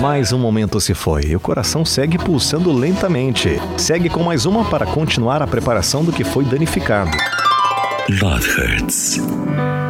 Mais um momento se foi e o coração segue pulsando lentamente. Segue com mais uma para continuar a preparação do que foi danificado. Love Hurts.